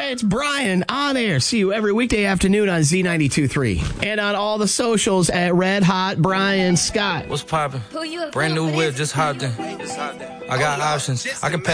It's Brian on air. See you every weekday afternoon on Z92.3 and on all the socials at Red Hot Brian Scott. What's poppin'? Brand new whip, just hopped in. I got options. I can pay